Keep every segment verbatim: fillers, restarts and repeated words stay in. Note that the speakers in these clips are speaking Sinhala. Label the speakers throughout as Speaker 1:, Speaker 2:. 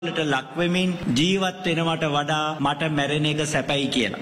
Speaker 1: ට ලක්වෙමින් ජීවත් වෙනවට වඩා මට මැරෙන එක සැපයි කියලා.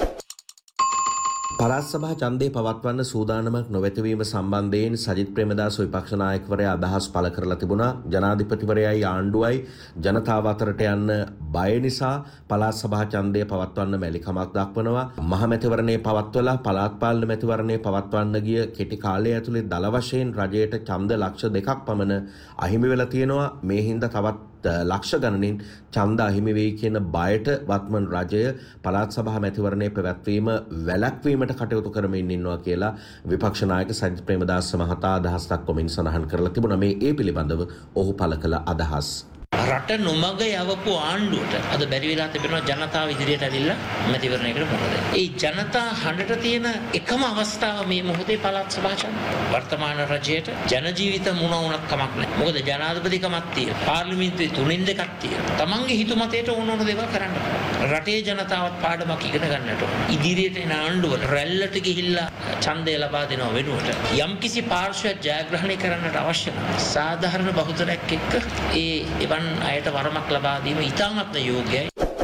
Speaker 2: පළාත් සභා ඡන්දය පවත්වන්න සූදානමක් නොවැතවීම සම්බන්ධයෙන් සජිත් ප්‍රේමදාස විපක්ෂ නායකවරයා අදහස් පළ කරලා තිබුණා. ජනාධිපතිවරයායි ආණ්ඩුවයි ජනතාව අතරට යන්න බය නිසා පළාත් සභා ඡන්දය පවත්වන්න මැලිකමක් දක්වනවා. මහමැතිවරණයේ පවත්වලා පළාත් පාලන මැතිවරණයේ පවත්වන්න ගිය කෙටි කාලය ඇතුලේ දල වශයෙන් රජයට ඡන්ද ලක්ෂ දෙකක් පමණ අහිමි වෙලා තියෙනවා. මේ හින්දා තවත් ලක්ෂ ගණනින් ඡන්ද අහිමි වෙයි කියන බයට වත්මන් රජය පළාත් සභා මැතිවරණයේ පැවැත්වීම වැළැක්වීමට කටයුතු කරමින් ඉන්නවා කියලා විපක්ෂ නායක සජිත් ප්‍රේමදාස මහතා අදහස් දක්වමින් සඳහන් කරලා තිබුණා. මේ ඒ පිළිබඳව ඔහු පළ කළ අදහස්.
Speaker 3: රට නොමග යවපු ආණ්ඩුවට අද බැරි වෙලා තිබෙනවා ජනතාව ඉදිරියට ඇවිල්ලා මැතිවරණයකට මොකද? ඒ ජනතා හඬට තියෙන එකම අවස්ථාව මේ මොහොතේ පළාත් සභා ඡන්ද. වර්තමාන රජයට ජන ජීවිත මොන වුණත් කමක් නැහැ. මොකද ජනාධිපතිකමක් තියෙනවා. පාර්ලිමේන්තුවේ තුනෙන් දෙකක් තියෙනවා. තමන්ගේ හිතුමතේට ඕන ඕන දේවල් කරන්න පුළුවන්. රටේ ජනතාවත් පාඩමක් ඉගෙන ගන්නට ඕන. ඉදිරියට එන ආණ්ඩුවට රැල්ලට ගිහිල්ලා ඡන්දය ලබා දෙනව වෙනුවට යම්කිසි පාර්ශ්වයක් ජයග්‍රහණය කරන්නට අවශ්‍ය නැහැ. සාධාරණ බහුතරයක් එක්ක ඒ එවන් අයට වරමක් ලබා දීම ඉතාමත් යෝග්‍යයි.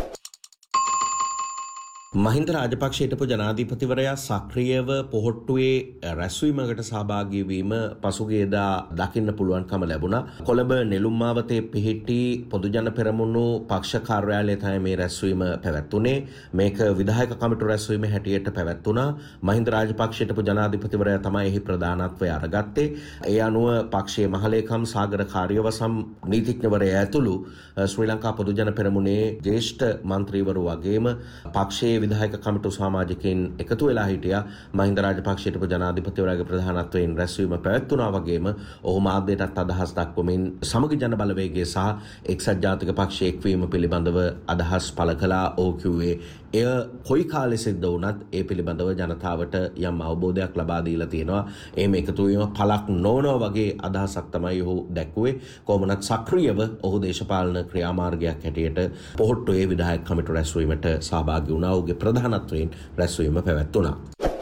Speaker 2: මහින්ද රාජපක්ෂ හිටපු ජනාධිපතිවරයා සක්‍රියව පොහොට්ටුවේ රැස්වීමකට සහභාගී වීම පසුගියදා දකින්න පුළුවන්කම ලැබුණා. කොළඹ නෙළුම් මාවතේ පිහිටි පොදුජන පෙරමුණු පක්ෂ කාර්යාලයේ තමයි මේ රැස්වීම පැවැත්වුණේ. මේක විධායක කමිටු රැස්වීම හැටියට පැවැත්වුණා. මහින්ද රාජපක්ෂ හිටපු ජනාධිපතිවරයා තමයි එහි ප්‍රධානත්වය අරගත්තේ. ඒ අනුව පක්ෂයේ මහලේකම් සාගර කාර්යවසම් නීතිඥවරයා ඇතුළු ශ්‍රී ලංකා පොදුජන පෙරමුණේ ජ්‍යෙෂ්ඨ මන්ත්‍රීවරු වගේම පක්ෂයේ විධායක කමිටු සමාජිකයින් එකතු වෙලා හිටියා. මහින්ද රාජපක්ෂ හිටපු ජනාධිපතිවරයාගේ ප්‍රධානත්වයෙන් රැස්වීම පැවැත්වුණා වගේම ඔහු මාධ්‍යයටත් අදහස් දක්වමින් සමගි ජන බලවේගය සහ එක්සත් ජාතික පක්ෂයේ එක්වීම පිළිබඳව අදහස් පළ කළා. ඔහු කිව්වේ එය කොයි කාලෙ සිද්ධ වුණත් ඒ පිළිබඳව ජනතාවට යම් අවබෝධයක් ලබා දීලා තියෙනවා. එහෙම එකතු වීම පළක් නොවනවා වගේ අදහසක් තමයි ඔහු දැක්ුවේ. කොහොමනත් සක්‍රියව ඔහු දේශපාලන ක්‍රියාමාර්ගයක් හැටියට පොහොට්ටුවේ විධායක කමිටු රැස්වීමට සහභාගී වුණා. ඔහුගේ ප්‍රධානත්වයෙන් රැස්වීම පැවැත්වුණා.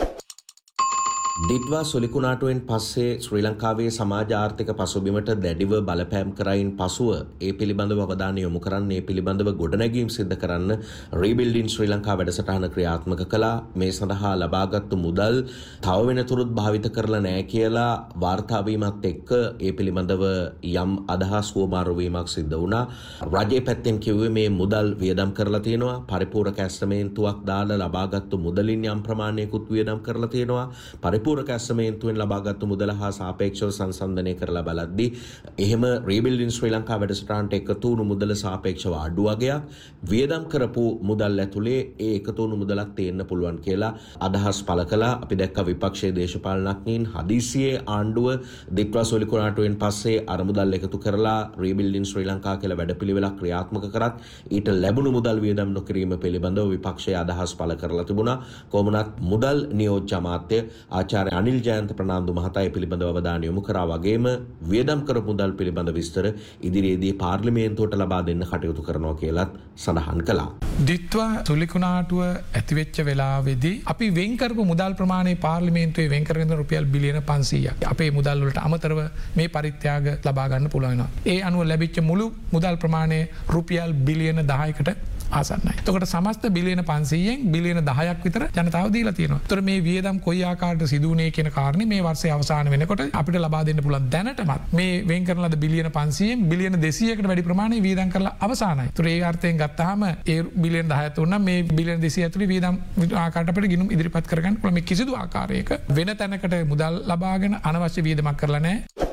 Speaker 2: දිට්වා සොලිකුණාටුවෙන් පස්සේ ශ්‍රී ලංකාවේ සමාජ ආර්ථික පසුබිමට දැඩිව බලපෑම් කරයින් පසුව ඒ පිළිබඳව අවධානය යොමු කරන්න, ඒ පිළිබඳව ගොඩනැගීම් සිදු කරන්න රීබිල්ඩින් ශ්‍රී ලංකා වැඩසටහන ක්‍රියාත්මක කළා. මේ සඳහා ලබාගත්තු මුදල් තව වෙනතුරුත් භාවිත කරලා නැහැ කියලා වාර්තා වීමත් එක්ක ඒ පිළිබඳව යම් අදහස් හුවමාරු වීමක් සිද්ධ වුණා. රජයේ පැත්තෙන් කිව්වේ මේ මුදල් වියදම් කරලා තියෙනවා. පරිපූර්ණ කැස්ටමේන්තුවක් දාලා ලබාගත්තු මුදලින් යම් ප්‍රමාණයකුත් වියදම් කරලා තියෙනවා. පරිපූර්ණ කැස්ටමේන්තුවෙන් ලබාගත්තු මුදල හා සාපේක්ෂව සංසන්දනය කරලා බලද්දී එහෙම රීබිල්ඩින් ශ්‍රී ලංකා වැඩසටහනට එකතු වුණු මුදල සාපේක්ෂව අඩු වගයක් වියදම් කරපු මුදල් ඇතුලේ ඒ එකතු වුණු මුදලක් තියෙන්න පුළුවන් කියලා අදහස් පළ කළා. අපි දැක්ක විපක්ෂයේ දේශපාලනඥයින් හදිසියේ ආණ්ඩුව දිට්වා සොලිකුණාටුවෙන් පස්සේ අර මුදල් එකතු කරලා රීබිල්ඩින් ශ්‍රී ලංකා කියලා වැඩපිළිවෙලක් ක්‍රියාත්මක කරත් ඊට ලැබුණු මුදල් වියදම් නොකිරීම පිළිබඳව විපක්ෂයේ අදහස් පළ කරලා තිබුණා. කොහොමනත් මුදල් නියෝජ්‍ය අමාත්‍ය ආචාර්ය අනිල් ජයන්ත ප්‍රනාන්දු මහතා ඒ පිළිබඳව අවධානය යොමු කරා වගේම වියදම් කරපු මුදල් පිළිබඳ විස්තර ඉදිරියේදී පාර්ලිමේන්තුවට ලබා දෙන්න කටයුතු කරනවා කියලාත් සඳහන් කළා.
Speaker 4: දිට්වා සොලිකුණාටුව ඇතිවෙච්ච වෙලාවේදී අපි වෙන් කරපු මුදල් ප්‍රමාණය පාර්ලිමේන්තුවේ වෙන් කරගෙන රුපියල් බිලියන පන්සීයක් අපේ මුදල් වලට අමතරව මේ පරිත්‍යාග ලබා ගන්න පුළුවන් වෙනවා. ඒ අනුව ලැබිච්ච මුළු මුදල් ප්‍රමාණය රුපියල් බිලියන දහයකට ආසන්නයි. එතකොට සමස්ත බිලියන පන්සීයෙන් බිලියන දහයක් විතර ජනතාව දීලා තියෙනවා. ඒතර මේ වියදම් කොයි ආකාරයට සිදු වුණේ කියන කාරණේ මේ වර්ෂයේ අවසාන වෙනකොට අපිට ලබා දෙන්න පුළුවන්. දැනටමත් මේ වෙන් කරන ලද බිලියන පන්සීයෙන් බිලියන දෙසීයකට වැඩි ප්‍රමාණයක් වියදම් කරලා අවසానයි. ඒතර ඒ අර්ථයෙන් ගත්තාම ඒ බිලියන දහයක් තුනක් මේ බිලියන දෙසීය ඇතුළේ වියදම් ආකාරයට අපිට ගිණුම් ඉදිරිපත් කරගන්න පුළුවන්. මේ කිසිදු ආකාරයක වෙන තැනකට මුදල් ලබාගෙන අනවශ්‍ය වියදමක් කරලා නැහැ.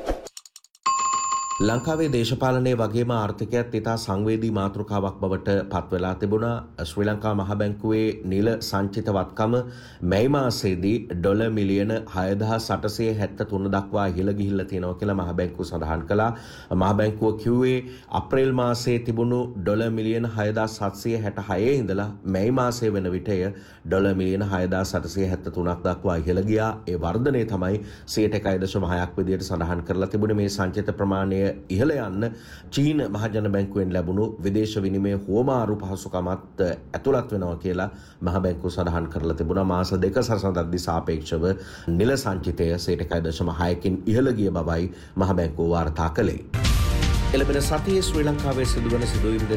Speaker 2: ලංකාවේ දේශපාලනයේ වගේම ආර්ථිකයත් ඉතා සංවේදී මාතෘකාවක් බවට පත්වෙලා තිබුණා. ශ්‍රී ලංකා මහ බැංකුවේ නිල සංචිත වත්කම මැයි මාසයේදී ඩොලර් මිලියන හයදහස් අටසිය හැත්තෑ තුන දක්වා ඉහළ ගිහිල්ලා තියෙනවා කියලා මහ බැංකුව සඳහන් කළා. මහ බැංකුව කිව්වේ අප්‍රේල් මාසයේ තිබුණු ඩොලර් මිලියන හයදහස් හත්සිය හැටහයේ ඉඳලා මැයි මාසයේ වෙන විට එය ඩොලර් මිලියන හයදහස් අටසිය හැත්තෑ තුනක් දක්වා ඉහළ ගියා. ඒ වර්ධනය තමයි සියයට එකයි දශම හයක් විදිහට සඳහන් කරලා තිබුණේ. මේ සංචිත ප්‍රමාණය ඉහළ යන්න චීන මහජන බැංකුවෙන් ලැබුණු විදේශ විනිමය හුවමාරු පහසුකමත් ඇතුළත් වෙනවා කියලා මහ බැංකුව සඳහන් කරලා තිබුණා. මාස දෙක සසඳද්දී සාපේක්ෂව නිල සංචිතය සියයට එකයි දශම හයකින් ඉහළ ගිය බවයි මහ බැංකුව වාර්තා කළේ. එළඹෙන සතියේ ශ්‍රී ලංකාවේ සිදුවන සිදුවීම්